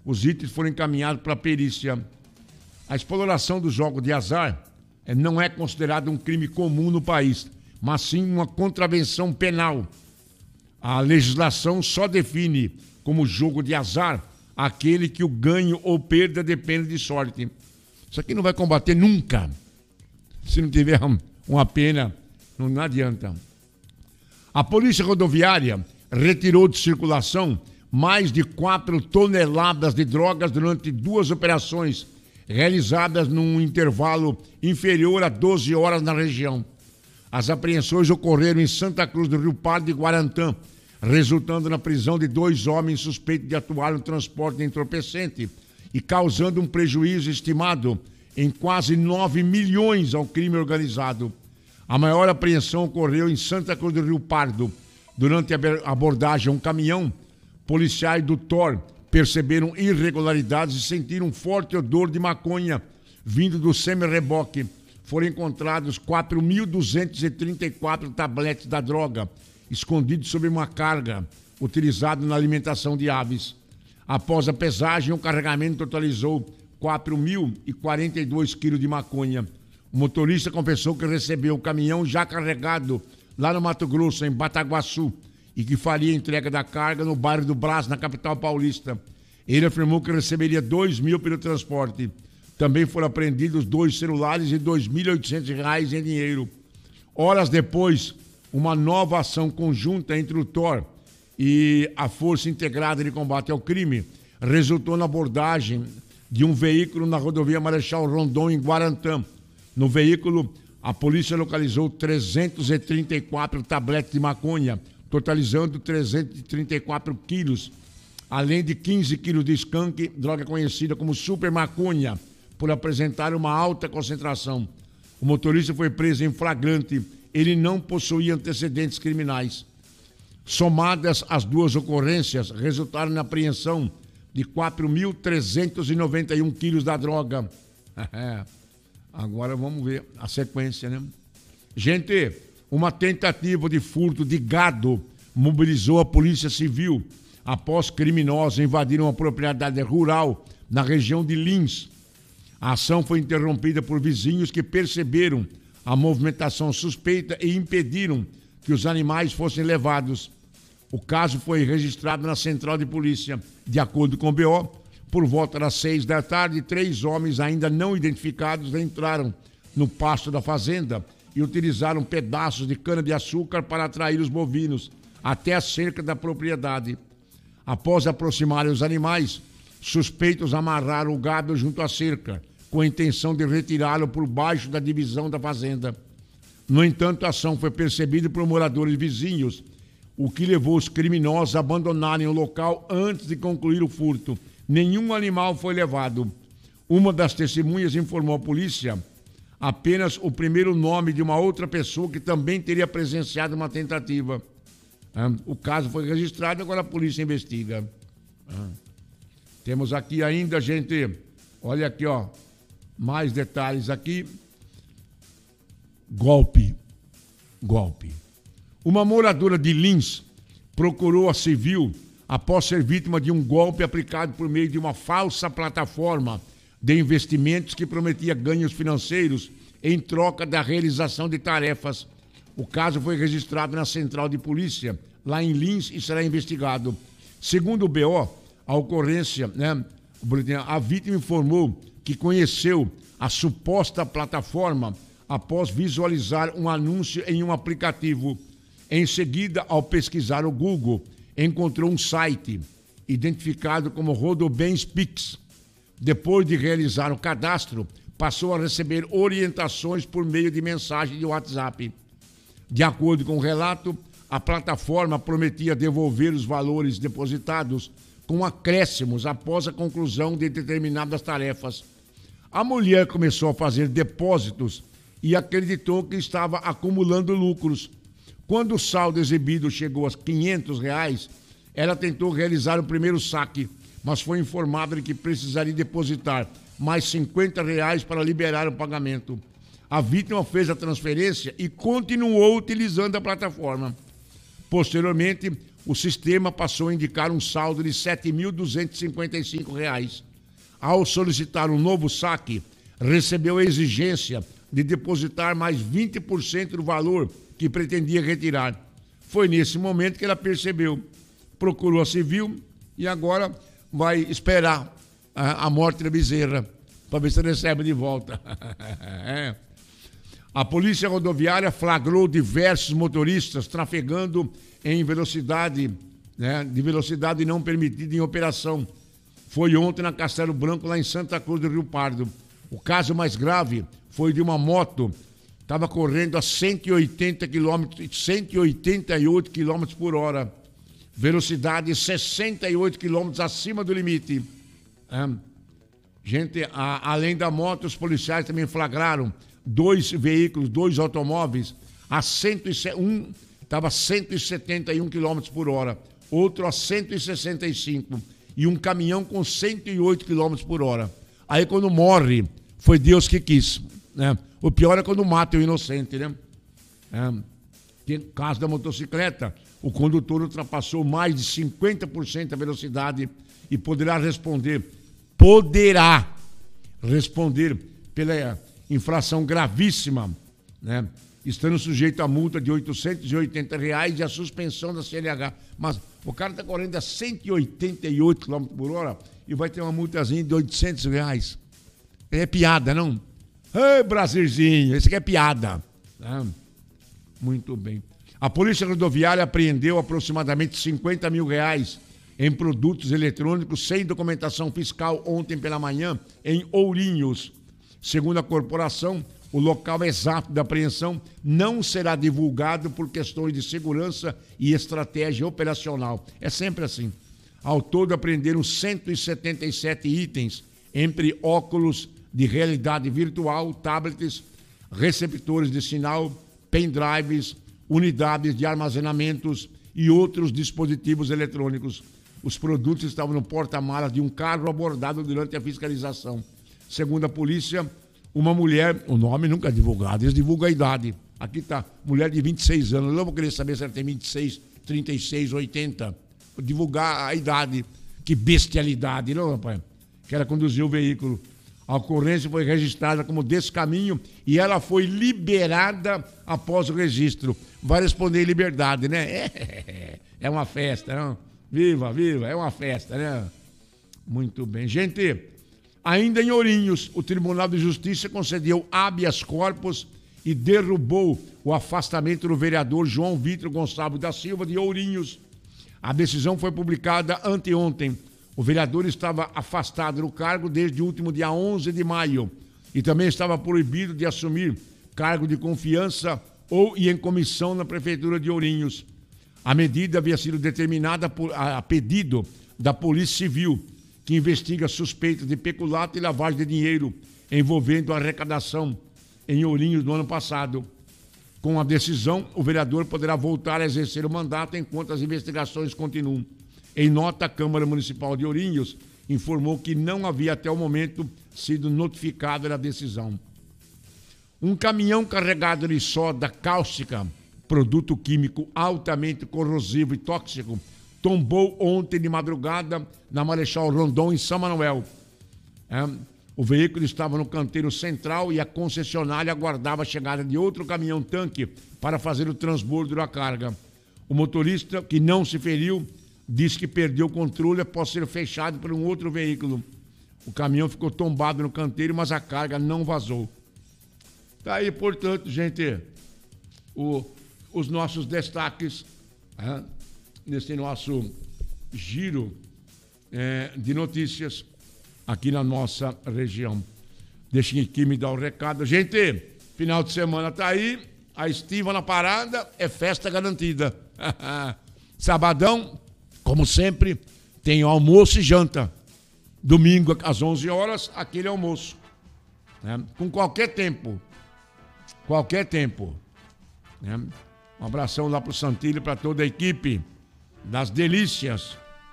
Os itens foram encaminhados para a perícia. A exploração dos jogos de azar não é considerada um crime comum no país, mas sim uma contravenção penal. A legislação só define como jogo de azar aquele que o ganho ou perda depende de sorte. Isso aqui não vai combater nunca. Se não tiver uma pena, não adianta. A Polícia Rodoviária retirou de circulação mais de 4 toneladas de drogas durante 2 operações realizadas num intervalo inferior a 12 horas na região. As apreensões ocorreram em Santa Cruz do Rio Pardo e Guarantã, resultando na prisão de 2 homens suspeitos de atuar no transporte de entorpecente e causando um prejuízo estimado em quase 9 milhões ao crime organizado. A maior apreensão ocorreu em Santa Cruz do Rio Pardo. Durante a abordagem a um caminhão, policiais do TOR perceberam irregularidades e sentiram um forte odor de maconha vindo do semi-reboque. Foram encontrados 4.234 tabletes da droga, escondidos sob uma carga, utilizado na alimentação de aves. Após a pesagem, o carregamento totalizou 4.042 quilos de maconha. O motorista confessou que recebeu o caminhão já carregado lá no Mato Grosso, em Bataguaçu, e que faria a entrega da carga no bairro do Brás, na capital paulista. Ele afirmou que receberia 2 mil pelo transporte. Também foram apreendidos 2 celulares e R$ 2.800 em dinheiro. Horas depois, uma nova ação conjunta entre o TOR e a Força Integrada de Combate ao Crime resultou na abordagem de um veículo na rodovia Marechal Rondon, em Guarantã. No veículo, a polícia localizou 334 tabletes de maconha, totalizando 334 quilos, além de 15 quilos de skunk, droga conhecida como super maconha, por apresentar uma alta concentração. O motorista foi preso em flagrante. Ele não possuía antecedentes criminais. Somadas as 2 ocorrências, resultaram na apreensão de 4.391 quilos da droga. Agora vamos ver a sequência, né? Gente, uma tentativa de furto de gado mobilizou a Polícia Civil após criminosos invadiram uma propriedade rural na região de Lins. A ação foi interrompida por vizinhos que perceberam a movimentação suspeita e impediram que os animais fossem levados. O caso foi registrado na Central de Polícia. De acordo com o BO, por volta das 6 da tarde, 3 homens ainda não identificados entraram no pasto da fazenda e utilizaram pedaços de cana-de-açúcar para atrair os bovinos até a cerca da propriedade. Após aproximarem os animais, suspeitos amarraram o gado junto à cerca, com a intenção de retirá-lo por baixo da divisão da fazenda. No entanto, a ação foi percebida por moradores vizinhos, o que levou os criminosos a abandonarem o local antes de concluir o furto. Nenhum animal foi levado. Uma das testemunhas informou à polícia apenas o primeiro nome de uma outra pessoa que também teria presenciado uma tentativa. O caso foi registrado, agora a polícia investiga. Temos aqui ainda, gente, olha aqui, ó, mais detalhes aqui. Golpe. Uma moradora de Lins procurou a civil após ser vítima de um golpe aplicado por meio de uma falsa plataforma de investimentos que prometia ganhos financeiros em troca da realização de tarefas. O caso foi registrado na Central de Polícia, lá em Lins, e será investigado. Segundo o BO, a ocorrência, a vítima informou que conheceu a suposta plataforma após visualizar um anúncio em um aplicativo. Em seguida, ao pesquisar o Google, encontrou um site identificado como Rodobens Pix. Depois de realizar o cadastro, passou a receber orientações por meio de mensagem de WhatsApp. De acordo com o relato, a plataforma prometia devolver os valores depositados com acréscimos após a conclusão de determinadas tarefas. A mulher começou a fazer depósitos e acreditou que estava acumulando lucros. Quando o saldo exibido chegou a R$500, ela tentou realizar o primeiro saque, mas foi informada de que precisaria depositar mais R$50 para liberar o pagamento. A vítima fez a transferência e continuou utilizando a plataforma. Posteriormente, o sistema passou a indicar um saldo de R$ 7.255. Ao solicitar um novo saque, recebeu a exigência de depositar mais 20% do valor que pretendia retirar. Foi nesse momento que ela percebeu, procurou a civil e agora vai esperar a morte da bezerra para ver se recebe de volta. A Polícia Rodoviária flagrou diversos motoristas trafegando em velocidade, de velocidade não permitida em operação. Foi ontem na Castelo Branco, lá em Santa Cruz do Rio Pardo. O caso mais grave foi de uma moto, estava correndo a 188 km por hora, velocidade 68 km acima do limite. Gente, além da moto, os policiais também flagraram 2 veículos, 2 automóveis, um estava a 171 km por hora, outro a 165 e um caminhão com 108 km por hora. Aí quando morre, foi Deus que quis, né? O pior é quando mata o inocente, né? No caso da motocicleta, o condutor ultrapassou mais de 50% a velocidade e poderá responder pela infração gravíssima, né? Estando sujeito a multa de R$ 880 e a suspensão da CNH. Mas o cara está correndo a 188 km por hora e vai ter uma multazinha de R$ 800. É piada, não? Ei, Brasilzinho, esse aqui é piada. Muito bem. A Polícia Rodoviária apreendeu aproximadamente R$ 50 mil em produtos eletrônicos sem documentação fiscal ontem pela manhã em Ourinhos. Segundo a corporação, o local exato da apreensão não será divulgado por questões de segurança e estratégia operacional. É sempre assim. Ao todo, apreenderam 177 itens, entre óculos de realidade virtual, tablets, receptores de sinal, pendrives, unidades de armazenamentos e outros dispositivos eletrônicos. Os produtos estavam no porta-malas de um carro abordado durante a fiscalização. Segundo a polícia, uma mulher, o nome nunca é divulgado, eles divulgam a idade. Aqui está, mulher de 26 anos, eu não vou querer saber se ela tem 26, 36, 80. Vou divulgar a idade. Que bestialidade, não, rapaz? Que ela conduziu o veículo. A ocorrência foi registrada como descaminho e ela foi liberada após o registro. Vai responder em liberdade, né? É uma festa, não? Viva, viva, é uma festa, né? Muito bem. Gente, ainda em Ourinhos, o Tribunal de Justiça concedeu habeas corpus e derrubou o afastamento do vereador João Vitor Gonçalves da Silva de Ourinhos. A decisão foi publicada anteontem. O vereador estava afastado do cargo desde o último dia 11 de maio e também estava proibido de assumir cargo de confiança ou em comissão na Prefeitura de Ourinhos. A medida havia sido determinada a pedido da Polícia Civil, que investiga suspeitas de peculato e lavagem de dinheiro envolvendo a arrecadação em Ourinhos no ano passado. Com a decisão, o vereador poderá voltar a exercer o mandato enquanto as investigações continuam. Em nota, a Câmara Municipal de Ourinhos informou que não havia até o momento sido notificada da decisão. Um caminhão carregado de soda cáustica, produto químico altamente corrosivo e tóxico, tombou ontem de madrugada na Marechal Rondon, em São Manuel. O veículo estava no canteiro central e a concessionária aguardava a chegada de outro caminhão-tanque para fazer o transbordo da carga. O motorista, que não se feriu, disse que perdeu o controle após ser fechado por um outro veículo. O caminhão ficou tombado no canteiro, mas a carga não vazou. Tá aí, portanto, gente, os nossos destaques nesse nosso giro de notícias aqui na nossa região. Deixem aqui me dar o recado. Gente, final de semana tá aí, a estiva na parada, é festa garantida. Sabadão, como sempre, tem almoço e janta. Domingo, às 11 horas, aquele almoço. Com qualquer tempo. Qualquer tempo. Um abração lá pro Santilho e para toda a equipe das delícias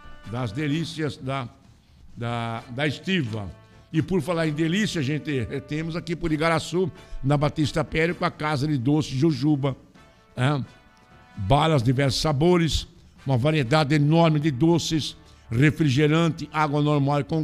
da estiva. E por falar em delícia, gente, temos aqui por Igaraçu, na Batista Pérez, com a Casa de Doce Jujuba. Balas de diversos sabores, uma variedade enorme de doces, refrigerante, água normal com